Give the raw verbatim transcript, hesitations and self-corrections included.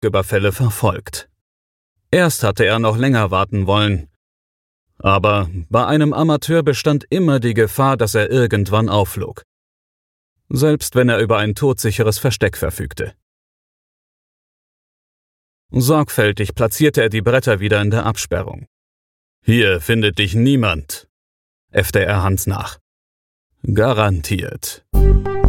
Raubüberfälle verfolgt. Erst hatte er noch länger warten wollen. Aber bei einem Amateur bestand immer die Gefahr, dass er irgendwann aufflog. Selbst wenn er über ein todsicheres Versteck verfügte. Sorgfältig platzierte er die Bretter wieder in der Absperrung. »Hier findet dich niemand«, äffte er Hans nach. »Garantiert.«